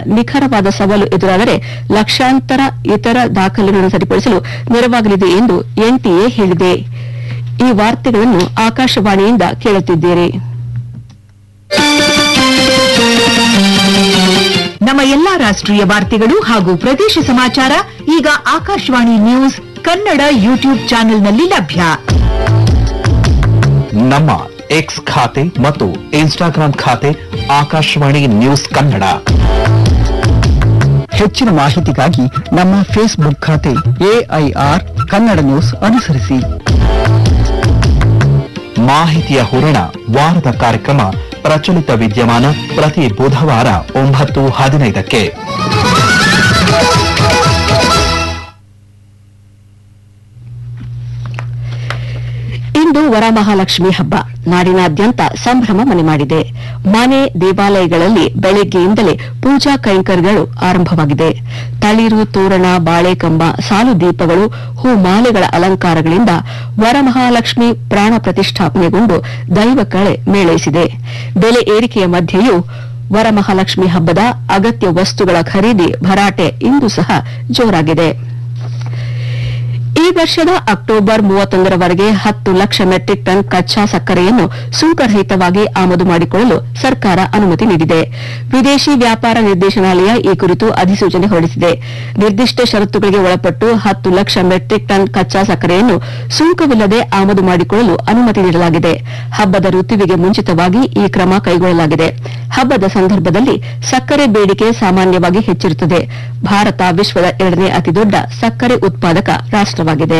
ನಿಖರವಾದ ಸವಾಲು ಎದುರಾದರೆ ಲಕ್ಷಾಂತರ ಇತರ ದಾಖಲೆಗಳನ್ನು ಸರಿಪಡಿಸಲು ನೆರವಾಗಲಿದೆ ಎಂದು ಎನ್ಟಿಎ ಹೇಳಿದೆ. ಈ ವಾರ್ತೆಗಳನ್ನು ಆಕಾಶವಾಣಿಯಿಂದ ಕೇಳುತ್ತಿದ್ದೀರಿ. ನಮ್ಮ ಎಲ್ಲಾ ರಾಷ್ಟ್ರೀಯ ವಾರ್ತೆಗಳು ಹಾಗೂ ಪ್ರದೇಶ ಸಮಾಚಾರ ಈಗ ಆಕಾಶವಾಣಿ ನ್ಯೂಸ್ ಕನ್ನಡ ಯೂಟ್ಯೂಬ್ ಚಾನೆಲ್ನಲ್ಲಿ ಲಭ್ಯ. ನಮ್ಮ ಎಕ್ಸ್ ಖಾತೆ ಮತ್ತು ಇನ್ಸ್ಟಾಗ್ರಾಂ ಖಾತೆ ಆಕಾಶವಾಣಿ ನ್ಯೂಸ್ ಕನ್ನಡ. ಹೆಚ್ಚಿನ ಮಾಹಿತಿಗಾಗಿ ನಮ್ಮ ಫೇಸ್ಬುಕ್ ಖಾತೆ ಎಐಆರ್ ಕನ್ನಡ ನ್ಯೂಸ್ ಅನುಸರಿಸಿ. ಮಾಹಿತಿಯ ಹೂರಣ ವಾರದ ಕಾರ್ಯಕ್ರಮ ಪ್ರಚಲಿತ ವಿದ್ಯಮಾನ ಪ್ರತಿ ಬುಧವಾರ 9:15ಕ್ಕೆ. ಇಂದು ವರಮಹಾಲಕ್ಷ್ಮಿ ಹಬ್ಬ ನಾಡಿನಾದ್ಯಂತ ಸಂಭ್ರಮ ಮನೆ ಮಾಡಿದೆ. ಮನೆ ದೇವಾಲಯಗಳಲ್ಲಿ ಬೆಳಗ್ಗೆಯಿಂದಲೇ ಪೂಜಾ ಕೈಂಕರ್ಯಗಳು ಆರಂಭವಾಗಿದೆ. ತಳಿರು ತೋರಣ, ಬಾಳೆಕಂಬ, ಸಾಲು ದೀಪಗಳು, ಹೂಮಾಲೆಗಳ ಅಲಂಕಾರಗಳಿಂದ ವರಮಹಾಲಕ್ಷ್ಮಿ ಪ್ರಾಣ ಪ್ರತಿಷ್ಠಾಪನೆಗೊಂಡು ದೈವ ಕಳೆ ಮೇಳೈಸಿದೆ. ಬೆಲೆ ಏರಿಕೆಯ ಮಧ್ಯೆಯೂ ವರಮಹಾಲಕ್ಷ್ಮಿ ಹಬ್ಬದ ಅಗತ್ಯ ವಸ್ತುಗಳ ಖರೀದಿ ಭರಾಟೆ ಇಂದು ಸಹ ಜೋರಾಗಿದೆ. ಈ ವರ್ಷದ ಅಕ್ಟೋಬರ್ 31ರವರೆಗೆ 10 ಲಕ್ಷ ಮೆಟ್ರಿಕ್ ಟನ್ ಕಚ್ಚಾ ಸಕ್ಕರೆಯನ್ನು ಸುಂಕರಹಿತವಾಗಿ ಆಮದು ಮಾಡಿಕೊಳ್ಳಲು ಸರ್ಕಾರ ಅನುಮತಿ ನೀಡಿದೆ. ವಿದೇಶಿ ವ್ಯಾಪಾರ ನಿರ್ದೇಶನಾಲಯ ಈ ಕುರಿತು ಅಧಿಸೂಚನೆ ಹೊರಡಿಸಿದೆ. ನಿರ್ದಿಷ್ಟ ಷರತ್ತುಗಳಿಗೆ ಒಳಪಟ್ಟು 10 ಲಕ್ಷ ಮೆಟ್ರಿಕ್ ಟನ್ ಕಚ್ಚಾ ಸಕ್ಕರೆಯನ್ನು ಸುಂಕವಿಲ್ಲದೆ ಆಮದು ಮಾಡಿಕೊಳ್ಳಲು ಅನುಮತಿ ನೀಡಲಾಗಿದೆ. ಹಬ್ಬದ ಋತುವಿಗೆ ಮುಂಚಿತವಾಗಿ ಈ ಕ್ರಮ ಕೈಗೊಳ್ಳಲಾಗಿದೆ. ಹಬ್ಬದ ಸಂದರ್ಭದಲ್ಲಿ ಸಕ್ಕರೆ ಬೇಡಿಕೆ ಸಾಮಾನ್ಯವಾಗಿ ಹೆಚ್ಚಿರುತ್ತದೆ. ಭಾರತ ವಿಶ್ವದ 2ನೇ ಅತಿದೊಡ್ಡ ಸಕ್ಕರೆ ಉತ್ಪಾದಕ ರಾಷ್ಟವಾಗಿದೆ.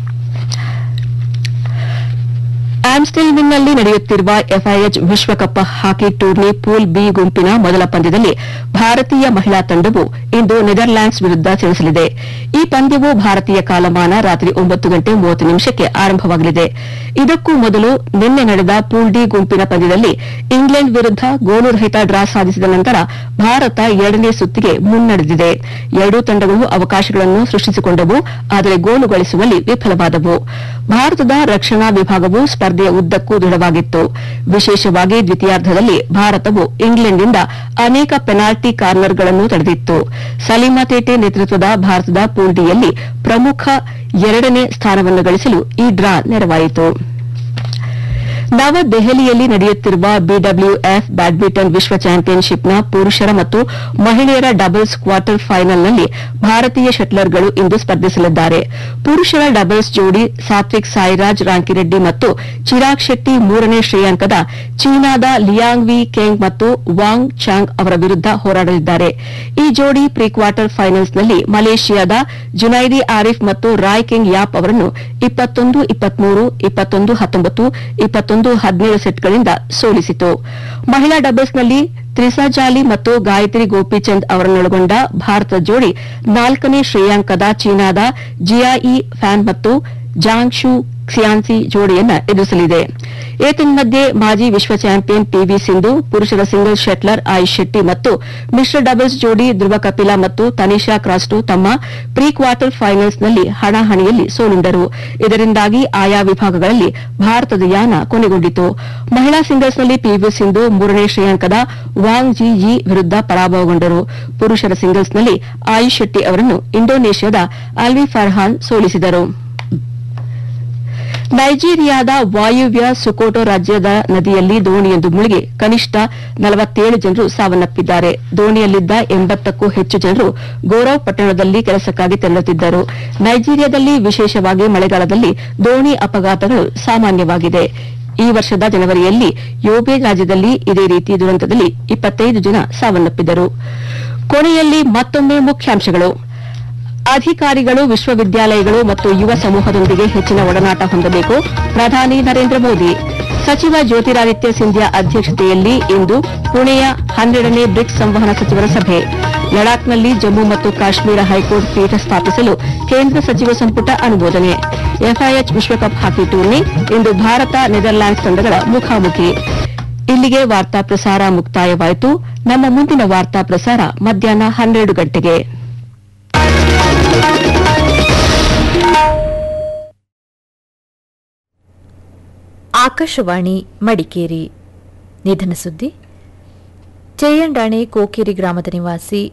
ಆಮ್ಸ್ಟೆಲ್ವಿನ್ನಲ್ಲಿ ನಡೆಯುತ್ತಿರುವ ಎಫ್ಐಎಚ್ ವಿಶ್ವಕಪ್ ಹಾಕಿ ಟೂರ್ನಿ ಪೂಲ್ ಬಿ ಗುಂಪಿನ ಮೊದಲ ಪಂದ್ಯದಲ್ಲಿ ಭಾರತೀಯ ಮಹಿಳಾ ತಂಡವು ಇಂದು ನೆದರ್ಲ್ಯಾಂಡ್ಸ್ ವಿರುದ್ಧ ಸೆಣಸಲಿದೆ. ಈ ಪಂದ್ಯವು ಭಾರತೀಯ ಕಾಲಮಾನ ರಾತ್ರಿ 9:30 ಆರಂಭವಾಗಲಿದೆ. ಇದಕ್ಕೂ ಮೊದಲು ನಿನ್ನೆ ನಡೆದ ಪೂಲ್ ಡಿ ಗುಂಪಿನ ಪಂದ್ಯದಲ್ಲಿ ಇಂಗ್ಲೆಂಡ್ ವಿರುದ್ಧ ಗೋಲುರಹಿತ ಡ್ರಾ ಸಾಧಿಸಿದ ನಂತರ ಭಾರತ 2ನೇ ಸುತ್ತಿಗೆ ಮುನ್ನಡೆದಿದೆ. ಎರಡೂ ತಂಡಗಳು ಅವಕಾಶಗಳನ್ನು ಸೃಷ್ಟಿಸಿಕೊಂಡವು, ಆದರೆ ಗೋಲು ಗಳಿಸುವಲ್ಲಿ ವಿಫಲವಾದವು. ಭಾರತದ ರಕ್ಷಣಾ ವಿಭಾಗವು ಸ್ಪರ್ಧೆಯ ಉದ್ದಕ್ಕೂ ದೃಢವಾಗಿತ್ತು. ವಿಶೇಷವಾಗಿ ದ್ವಿತೀಯಾರ್ಧದಲ್ಲಿ ಭಾರತವು ಇಂಗ್ಲೆಂಡ್ನಿಂದ ಅನೇಕ ಪೆನಾಲ್ಟಿ ಕಾರ್ನರ್ಗಳನ್ನು ತಡೆದಿತ್ತು. ಸಲೀಮಾ ತೇಟೆ ನೇತೃತ್ವದ ಭಾರತದ ಪೂಲ್ ಡಿಯಲ್ಲಿ ಪ್ರಮುಖ 2ನೇ ಸ್ಥಾನವನ್ನು ಗಳಿಸಲು ಈ ಡ್ರಾ ನೆರವಾಯಿತು. ನವದೆಹಲಿಯಲ್ಲಿ ನಡೆಯುತ್ತಿರುವ ಬಿಡಬ್ಲ್ಯೂಎಫ್ ಬ್ಯಾಡ್ಮಿಂಟನ್ ವಿಶ್ವ ಚಾಂಪಿಯನ್ಶಿಪ್ನ ಪುರುಷರ ಮತ್ತು ಮಹಿಳೆಯರ ಡಬಲ್ಸ್ ಕ್ವಾರ್ಟರ್ ಫೈನಲ್ನಲ್ಲಿ ಭಾರತೀಯ ಶಟ್ಲರ್ಗಳು ಇಂದು ಸ್ಪರ್ಧಿಸಲಿದ್ದಾರೆ. ಪುರುಷರ ಡಬಲ್ಸ್ ಜೋಡಿ ಸಾತ್ವಿಕ್ ಸಾಯಿರಾಜ್ ರಾಂಕಿರೆಡ್ಡಿ ಮತ್ತು ಚಿರಾಗ್ ಶೆಟ್ಟಿ 3ನೇ ಶ್ರೇಯಾಂಕದ ಚೀನಾದ ಲಿಯಾಂಗ್ ವಿ ಕೆಂಗ್ ಮತ್ತು ವಾಂಗ್ ಚಾಂಗ್ ಅವರ ವಿರುದ್ಧ ಹೋರಾಡಲಿದ್ದಾರೆ. ಈ ಜೋಡಿ ಪ್ರೀ ಕ್ವಾರ್ಟರ್ ಫೈನಲ್ಸ್ನಲ್ಲಿ ಮಲೇಷಿಯಾದ ಜುನೈದಿ ಆರಿಫ್ ಮತ್ತು ರಾಯ್ ಕಿಂಗ್ ಯಾಪ್ ಅವರನ್ನು 21-23, 21-19, 21-17 ಸೆಟ್ಗಳಿಂದ ಸೋಲಿಸಿತು. ಮಹಿಳಾ ಡಬಲ್ಸ್ನಲ್ಲಿ ತ್ರಿಸಾ ಜಾಲಿ ಮತ್ತು ಗಾಯತ್ರಿ ಗೋಪಿಚಂದ್ ಅವರನ್ನೊಳಗೊಂಡ ಭಾರತ ಜೋಡಿ 4ನೇ ಶ್ರೇಯಾಂಕದ ಚೀನಾದ ಜಿಯಾಯಿ ಫ್ಯಾನ್ ಮತ್ತು ಜಾಂಗ್ ಶೂ ಕ್ಸಿಯಾನ್ಸಿ ಜೋಡಿಯನ್ನ ಎದುರಿಸಲಿದೆ. ಏತನ್ಮಧ್ಯೆ ಮಾಜಿ ವಿಶ್ವ ಚಾಂಪಿಯನ್ ಪಿವಿ ಸಿಂಧು, ಪುರುಷರ ಸಿಂಗಲ್ಸ್ ಶಟ್ಲರ್ ಆಯುಷ್ ಶೆಟ್ಟಿ ಮತ್ತು ಮಿಶ್ರ ಡಬಲ್ಸ್ ಜೋಡಿ ಧ್ರುವ ಕಪಿಲಾ ಮತ್ತು ತನಿಷಾ ಕ್ರಾಸ್ಟೋ ತಮ್ಮ ಪ್ರೀ ಕ್ವಾರ್ಟರ್ ಫೈನಲ್ಸ್ನಲ್ಲಿ ಹಣಾಹಣಿಯಲ್ಲಿ ಸೋಲುಂಡರು. ಇದರಿಂದಾಗಿ ಆಯಾ ವಿಭಾಗಗಳಲ್ಲಿ ಭಾರತದ ಯಾನ ಕೊನೆಗೊಂಡಿತು. ಮಹಿಳಾ ಸಿಂಗಲ್ಸ್ನಲ್ಲಿ ಪಿವಿ ಸಿಂಧು 3ನೇ ಶ್ರೇಯಾಂಕದ ವಾಂಗ್ ಜಿ ಯಿ ವಿರುದ್ಧ ಪರಾಭವಗೊಂಡರು. ಪುರುಷರ ಸಿಂಗಲ್ಸ್ನಲ್ಲಿ ಆಯುಷ್ ಶೆಟ್ಟಿ ಅವರನ್ನು ಇಂಡೋನೇಷ್ಯಾದ ಅಲ್ವಿ ಫರ್ಹಾನ್ ಸೋಲಿಸಿದರು. ನೈಜೀರಿಯಾದ ವಾಯುವ್ಯ ಸುಕೋಟೋ ರಾಜ್ಯದ ನದಿಯಲ್ಲಿ ದೋಣಿಯೊಂದು ಮುಳುಗಿ ಕನಿಷ್ಠ 47 ಜನರು ಸಾವನ್ನಪ್ಪಿದ್ದಾರೆ. ದೋಣಿಯಲ್ಲಿದ್ದ 80ಕ್ಕೂ ಹೆಚ್ಚು ಜನರು ಗೋರವ್ ಪಟ್ಟಣದಲ್ಲಿ ಕೆಲಸಕ್ಕಾಗಿ ತೆರಳುತ್ತಿದ್ದರು. ನೈಜೀರಿಯಾದಲ್ಲಿ ವಿಶೇಷವಾಗಿ ಮಳೆಗಾಲದಲ್ಲಿ ದೋಣಿ ಅಪಘಾತಗಳು ಸಾಮಾನ್ಯವಾಗಿದೆ. ಈ ವರ್ಷದ ಜನವರಿಯಲ್ಲಿ ಯೋಬೆ ರಾಜ್ಯದಲ್ಲಿ ಇದೇ ರೀತಿ ದುರಂತದಲ್ಲಿ 25 ಜನ ಸಾವನ್ನಪ್ಪಿದರು. ಕೊನೆಯಲ್ಲಿ ಮತ್ತೊಮ್ಮೆ ಮುಖ್ಯಾಂಶಗಳು. ಅಧಿಕಾರಿಗಳು ವಿಶ್ವವಿದ್ಯಾಲಯಗಳು ಮತ್ತು ಯುವ ಸಮೂಹದೊಂದಿಗೆ ಹೆಚ್ಚಿನ ಒಡನಾಟ ಹೊಂದಬೇಕು, ಪ್ರಧಾನಿ ನರೇಂದ್ರ ಮೋದಿ. ಸಚಿವ ಜ್ಯೋತಿರಾದಿತ್ಯ ಸಿಂಧ್ಯಾ ಅಧ್ಯಕ್ಷತೆಯಲ್ಲಿ ಇಂದು ಪುಣೆಯ 12ನೇ ಬ್ರಿಕ್ಸ್ ಸಂವಹನ ಸಚಿವರ ಸಭೆ. ಲಡಾಖ್ನಲ್ಲಿ ಜಮ್ಮು ಮತ್ತು ಕಾಶ್ಮೀರ ಹೈಕೋರ್ಟ್ ಪೀಠ ಸ್ಥಾಪಿಸಲು ಕೇಂದ್ರ ಸಚಿವ ಸಂಪುಟ ಅನುಮೋದನೆ. ಎಫ್ಐಎಚ್ ವಿಶ್ವಕಪ್ ಹಾಕಿ ಟೂರ್ನಿ ಇಂದು ಭಾರತ ನೆದರ್ಲ್ಯಾಂಡ್ಸ್ ತಂಡಗಳ ಮುಖಾಮುಖಿ. ಇಲ್ಲಿಗೆ ವಾರ್ತಾ ಪ್ರಸಾರ ಮುಕ್ತಾಯವಾಯಿತು. ನಮ್ಮ ಮುಂದಿನ ವಾರ್ತಾ ಪ್ರಸಾರ ಮಧ್ಯಾಹ್ನ 12 ಗಂಟೆಗೆ. ಆಕಾಶವಾಣಿ ಮಡಿಕೇರಿ. ನಿಧನ ಸುದ್ದಿ. ಚೇಯಂಡಾಣೆ ಕೋಕೇರಿ ಗ್ರಾಮದ ನಿವಾಸಿ